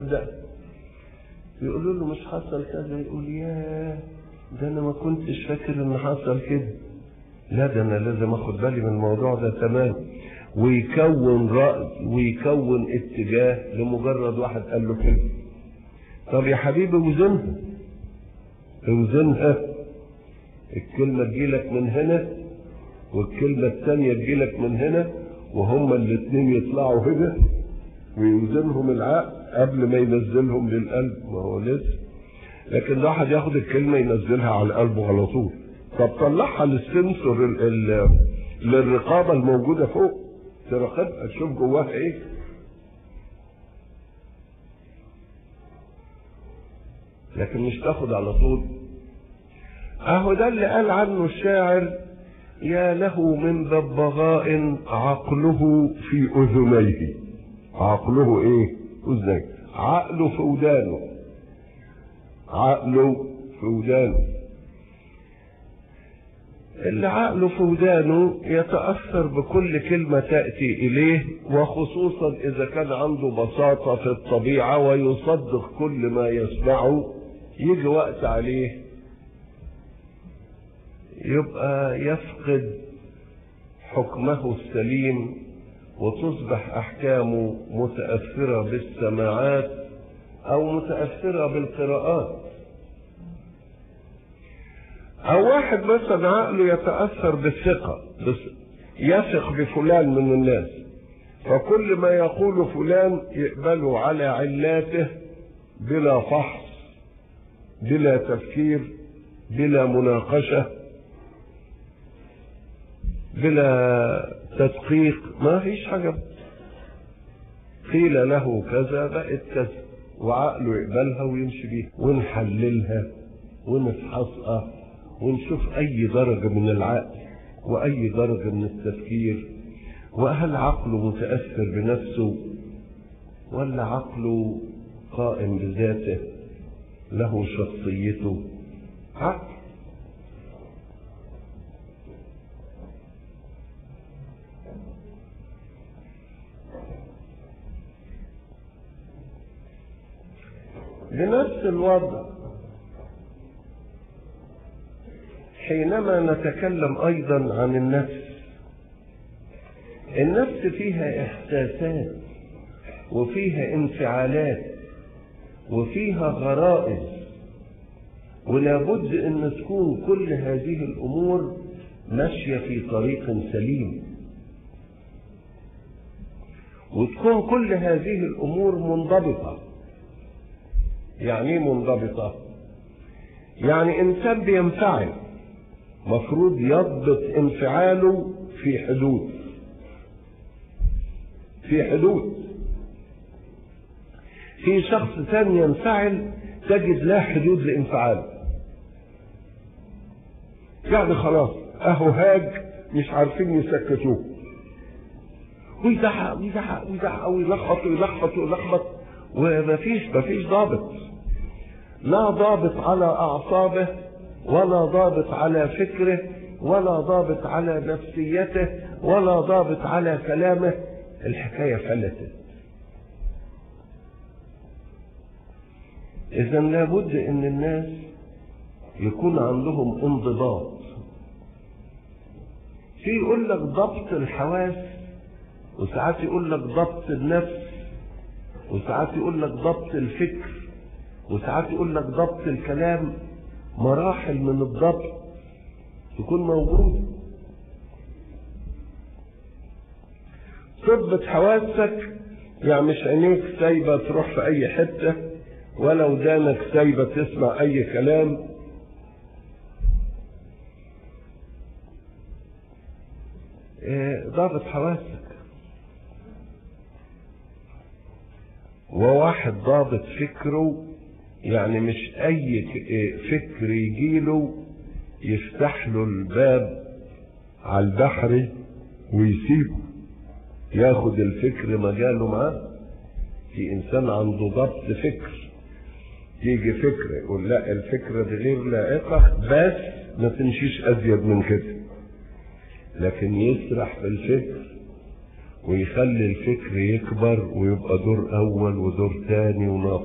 ده يقولوا له مش حصل كذا، يقول ياه ده انا ما كنتش فاكر ان حصل كده، لا ده انا لازم اخد بالي من الموضوع ده تمام، ويكون رأي ويكون اتجاه لمجرد واحد قال له كده. طب يا حبيبي اوزنها، الكلمة تجيلك من هنا والكلمة الثانية تجيلك من هنا، وهما الاثنين يطلعوا هنا، ويوزنهم العقل قبل ما ينزلهم للقلب. ما هو لسه، لكن ده واحد ياخد الكلمة ينزلها على قلبه على طول. طب طلعها للسنسور للرقابة الموجودة فوق، تراقبها تشوف جواها ايه. لكن مش تاخد على طول. اهو ده اللي قال عنه الشاعر: يا له من ببغاء عقله في اذنيه. عقله ايه؟ اذنيه. عقله في ودانه، عقله في ودانه. اللي عقله في ودانه يتأثر بكل كلمة تأتي إليه، وخصوصا إذا كان عنده بساطة في الطبيعة ويصدق كل ما يسمعه. يجي وقت عليه يبقى يفقد حكمه السليم، وتصبح أحكامه متأثرة بالسماعات أو متأثرة بالقراءات. أو واحد مثلا عقله يتأثر بالثقة، يثق بفلان من الناس، فكل ما يقول فلان يقبله على علاته بلا فحص، بلا تفكير، بلا مناقشة، بلا تدقيق، ما فيش حاجة. قيل له كذا بقت كذا، وعقله يقبلها ويمشي بيها، ونحللها ونفحصها ونشوف أي درجة من العقل وأي درجة من التفكير، وهل عقله متأثر بنفسه ولا عقله قائم بذاته له شخصيته. عقل. بنفس الوضع حينما نتكلم أيضا عن النفس. النفس فيها إحساسات وفيها انفعالات وفيها غرائز، ولا بد أن تكون كل هذه الأمور ماشية في طريق سليم، وتكون كل هذه الأمور منضبطة. يعني منضبطة؟ يعني إنسان بينفعل مفروض يضبط انفعاله في حدود، في حدود. في شخص ثاني ينفعل تجد لا حدود لانفعاله، يعني خلاص اهو هاج مش عارفين يسكتوه، ويزعق ويزعق ويزعق ويلخبط ويلخبط ويلخبط، ومفيش ضابط. لا ضابط على اعصابه، ولا ضابط على فكره، ولا ضابط على نفسيته، ولا ضابط على كلامه. الحكاية فلتت. إذا لابد إن الناس يكون عندهم انضباط. في يقول لك ضبط الحواس، وساعات يقول لك ضبط النفس، وساعات يقول لك ضبط الفكر، وساعات يقول لك ضبط الكلام. مراحل من الضبط تكون موجودة. تضبط حواسك، يعني مش عينيك سايبة تروح في أي حتة، ولا ودانك سايبة تسمع أي كلام. ضابط حواسك. وواحد ضابط فكره، يعني مش أي فكر يجيله يفتح له الباب على البحر ويسيبه، ياخد الفكر مجاله معاه. في إنسان عنده ضبط فكر، يجي فكرة يقول لا الفكرة دي غير لائقة، بس ما تمشيش أزيد من كده. لكن يسرح في الفكر ويخلي الفكر يكبر ويبقى دور اول ودور تاني وناقص